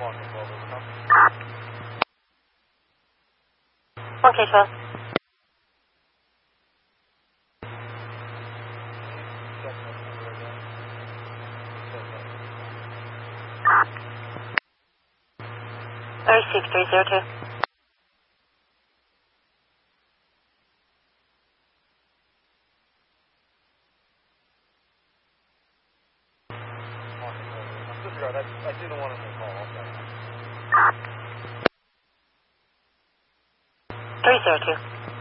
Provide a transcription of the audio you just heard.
Okay, 12. Very 6302. I didn't want to call. 302.